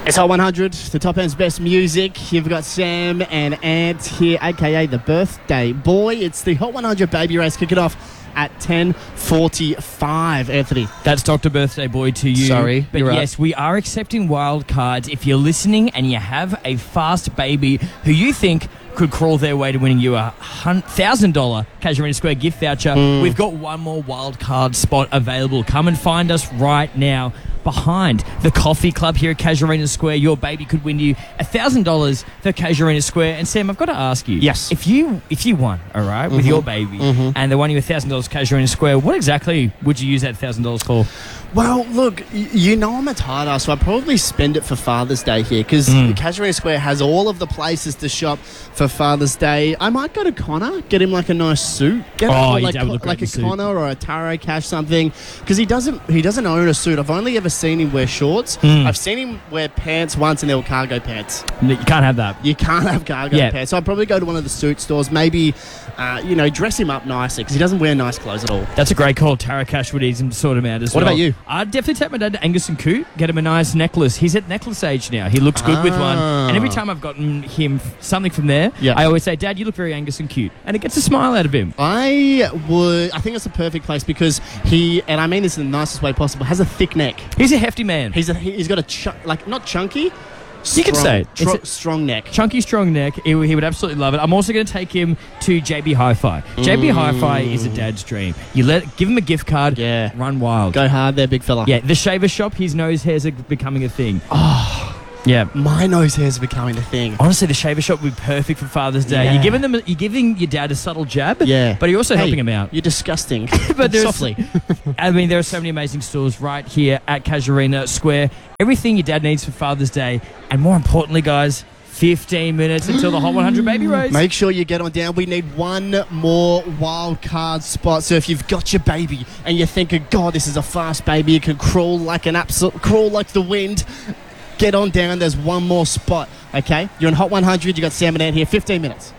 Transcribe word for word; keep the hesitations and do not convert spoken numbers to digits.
It's Hot one hundred, the top end's best music. You've got Sam and Ant here, a k a the birthday boy. It's the Hot one hundred baby race. Kick it off at ten forty-five. Anthony. That's Doctor Birthday Boy to you. Sorry, But you're right. yes, we are accepting wild cards. If you're listening and you have a fast baby who you think could crawl their way to winning you a one thousand dollars Casuarina Square gift voucher, Mm. we've got one more wild card spot available. Come and find us right now behind the coffee club here at Casuarina Square. Your baby could win you one thousand dollars for Casuarina Square. And Sam, I've got to ask you. Yes. If you if you won, all right, with Mhm. your baby, Mhm. and they won you one thousand dollars Casuarina Square, what exactly would you use that one thousand dollars for? Well, look, y- you know I'm a tight ass, so I'd probably spend it for Father's Day here because Mm. Casuarina Square has all of the places to shop for Father's Day. I might go to Connor, get him like a nice suit. Get Oh, him your like, dad would look great like in a a suit. Connor or a Taro Cash something because he doesn't he doesn't own a suit. I've only ever seen him wear shorts. Mm. I've seen him wear pants once and they were cargo pants. No, you can't have that. You can't have cargo Yeah. pants. So I'd probably go to one of the suit stores, maybe, uh, you know, dress him up nicely because he doesn't wear nice clothes at all. That's a great call. Tara Cash would easily sort him out as What well. about you? I'd definitely take my dad to Angus and Coote, get him a nice necklace. He's at necklace age now. He looks good with one. Ah. And every time I've gotten him f- something from there, Yeah. I always say, Dad, you look very Angus and Coote. And it gets a smile out of him. I would. I think it's the perfect place because he, and I mean this in the nicest way possible, has a thick neck. He's a hefty man. He's a, he's got a ch- like not chunky. You can strong- say it. tro- It's a- strong neck. Chunky, strong neck. He, he would absolutely love it. I'm also going to take him to J B Hi-Fi. J B Hi-Fi is a dad's dream. You let give him a gift card. Yeah. Run wild. Go hard there, big fella. Yeah, the shaver shop. His nose hairs are becoming a thing. Oh, Yeah. my nose hair's becoming a thing. Honestly, the shaver shop would be perfect for Father's Day. Yeah. You're giving them, you're giving your dad a subtle jab, Yeah. but you're also Hey, helping him out. You're disgusting. But there's- softly. I mean, there are so many amazing stores right here at Casuarina Square. Everything your dad needs for Father's Day, and more importantly, guys, fifteen minutes until the Hot one hundred baby race. Make sure you get on down. We need one more wild card spot. So if you've got your baby and you're thinking, God, this is a fast baby, it can crawl like an absolute crawl like the wind. Get on down. There's one more spot. Okay, you're in Hot one hundred. You got Sam and Ant here. fifteen minutes.